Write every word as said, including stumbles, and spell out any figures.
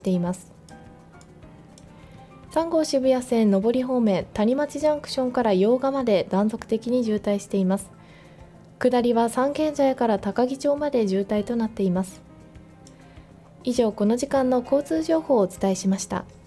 ています。さん号渋谷線上り方面谷町ジャンクションから用賀まで断続的に渋滞しています。下りは三軒茶屋から高木町まで渋滞となっています。以上、この時間の交通情報をお伝えしました。